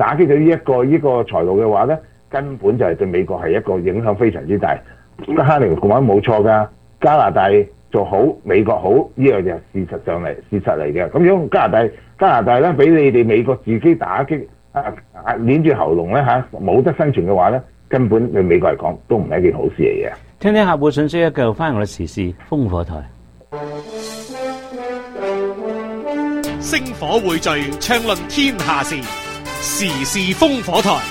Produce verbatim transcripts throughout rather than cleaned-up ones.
打擊咗呢一個呢個財路嘅話咧，根本就係對美國係一個影響非常之大。哈尼講冇錯㗎，加拿大做好，美國好，呢樣就係事實上嚟事實嚟嘅。咁樣加拿大加拿大咧，俾你哋美國自己打擊啊啊，捏住喉嚨咧嚇，冇得生存嘅話咧，根本對美國嚟講都唔係一件好事嚟嘅。 聽聽客戶信息咧，繼續翻我哋時事烽火台。 星火匯聚，暢論天下事，時事烽火台。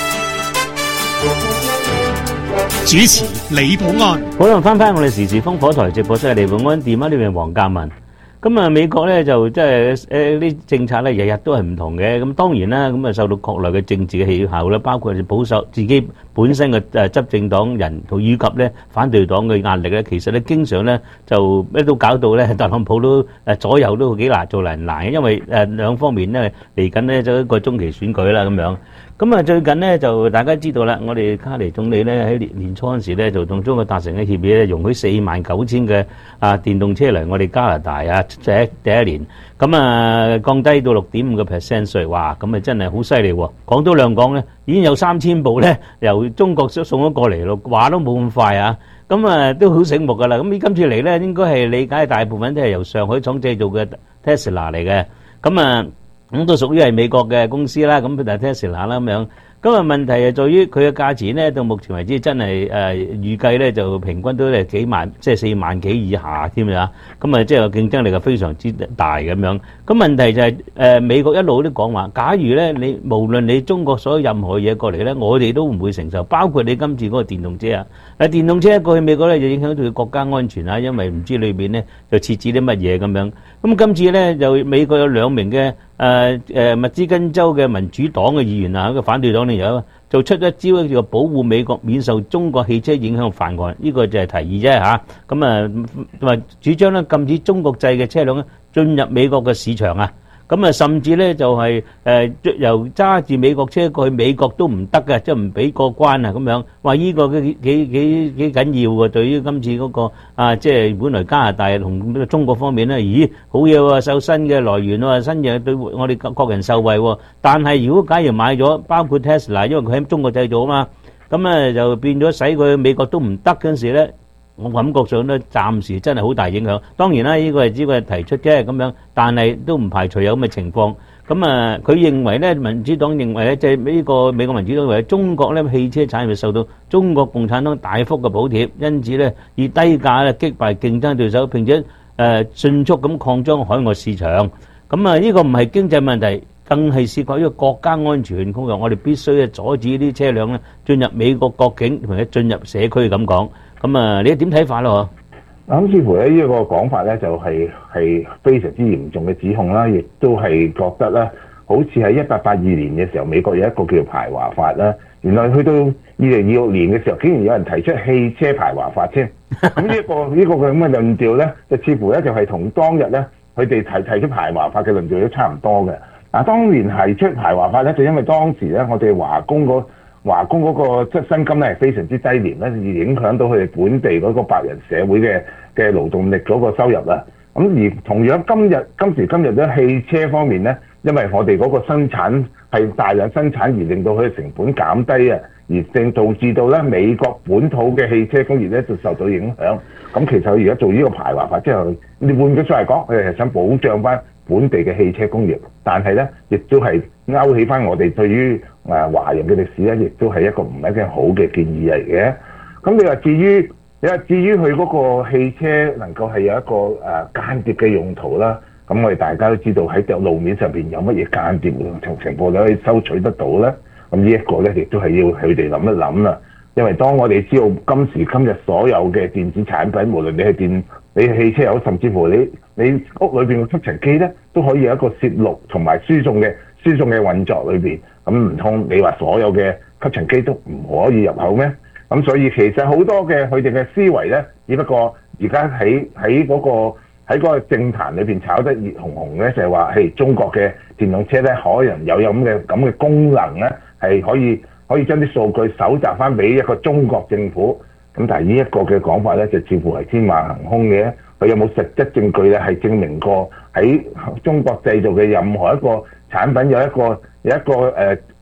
主持李寶安。 好啦，翻翻我哋時事烽火台直播室嘅李寶安，電話呢邊黃鑑文。咁啊，美國咧就即係誒啲政策咧，日日都係唔同嘅。咁當然啦，咁啊受到國內嘅政治嘅氣候啦，包括保守自己本身嘅誒執政黨人，同以及咧反對黨嘅壓力咧，其實咧經常咧就咩都搞到咧，特朗普都誒左右都幾難做難難嘅，因為誒兩方面咧嚟緊咧就一個中期選舉啦咁樣。咁啊，最近咧就大家知道啦，我哋卡尼總理咧喺年年初嗰時咧就同中國達成嘅協議咧，容許四萬九千嘅啊電動車嚟我哋加拿大啊，即係第一年，咁啊降低到六點五個 percent 稅，哇！咁啊真係好犀利喎。講多兩講咧，已經有三千部咧由中國送咗過嚟咯，話都冇咁快啊。咁啊都好醒目噶啦。咁今次嚟咧，應該係理解大部分都係由上海廠製造嘅 Tesla 嚟嘅。咁啊〜咁都屬於係美國嘅公司啦，咁就 Tesla 啦咁樣。咁啊問題係在於佢嘅價錢咧，到目前為止真係誒預計咧就平均都係幾萬，即係四萬幾以下添啊。咁啊即係競爭力係非常之大咁樣。咁問題就係誒美國一路都講話，假如咧你無論你中國所有任何嘢過嚟咧，我哋都唔會承受，包括你今次嗰個電動車啊。誒電動車過去美國咧就影響到佢國家安全啊，因為唔知裏邊咧就設置啲乜嘢咁樣。咁今次咧就美國有兩名嘅誒誒密芝根州嘅民主黨嘅議員啊，一個反對黨咧有就出一招叫做保護美國免受中國汽車影響法案，呢、這個就係提議啫嚇。咁啊同埋主張咧禁止中國製嘅車輛咧進入美國嘅市場啊。咁啊，甚至咧就係誒由揸住美國車過去美國都唔得嘅，即係唔俾過關啊咁樣。話呢個幾幾幾幾緊要喎，對於今次嗰個啊，即係本來加拿大同中國方面咧，咦好嘢喎，受新嘅來源喎，新嘢對我哋國人受惠喎。但係如果假如買咗，包括 Tesla，因為佢喺中國製造啊嘛，咁咧就變咗使佢美國都唔得嗰陣時咧。我感覺上咧，暫時真係好大影響。當然啦，呢個係只係提出啫咁樣，但係都唔排除有咁嘅情況。咁啊，佢認為咧，民主黨認為咧，即係呢個美國民主黨認為中國咧汽車產業受到中國共產黨大幅嘅補貼，因此咧以低價咧擊敗競爭對手，並且誒迅速咁擴張海外市場。咁啊，呢個唔係經濟問題，更係涉及一個國家安全工作。我哋必須咧阻止呢啲車輛咧進入美國國境，同埋進入社區咁講。咁啊，你點睇法咯？ 咁似乎咧呢個講法咧就係係非常之嚴重嘅指控啦，亦都係覺得咧，好似喺一八八二年嘅時候，美國有一個叫做排華法啦。原來去到二零二六年嘅時候，竟然有人提出汽車排華法添。咁呢一個呢個咁嘅論調咧，就似乎咧就係同當日咧佢哋提提出排華法嘅論調都差唔多嘅。嗱，當年提出排華法咧，就因為當時咧我哋華工嗰華工嗰個即係薪金咧係非常之低廉咧，而影響到佢哋本地嗰個白人社會嘅嘅勞動力嗰個收入啦。咁而同樣今日今時今日咧汽車方面咧，因為我哋嗰個生產係大量生產而令到佢嘅成本減低啊，而正導致到咧美國本土嘅汽車工業咧就受到影響。咁其實佢而家做呢個排華法之後，你換句說嚟講，佢哋係想保障翻本地嘅汽車工業，但係咧亦都係勾起翻我哋對於誒華人嘅歷史咧，亦都係一個唔係一件好嘅建議嚟嘅。咁你話至於你話至於佢嗰個汽車能夠係有一個誒間諜嘅用途啦，咁我哋大家都知道喺路面上邊有乜嘢間諜情情況你可以收取得到咧？咁呢一個咧亦都係要佢哋諗一諗啦。因為當我哋知道今時今日所有嘅電子產品，無論你係電你係汽車有，甚至乎你你屋裏邊嘅吸塵機咧，都可以有一個攝錄同埋輸送嘅輸送嘅運作裏邊。咁唔通你話所有嘅吸塵機都唔可以入口咩？咁所以其實好多嘅佢哋嘅思維咧，只不過而家喺喺嗰個喺嗰個政壇裏邊炒得熱紅紅咧，就係話係中國嘅電動車咧，可能有有咁嘅咁嘅功能咧，係可以可以將啲數據搜集翻俾一個中國政府。咁但係呢一個嘅講法咧，就似乎係天馬行空嘅。佢有冇實質證據咧，係證明過喺中國製造嘅任何一個產品有一個有一個誒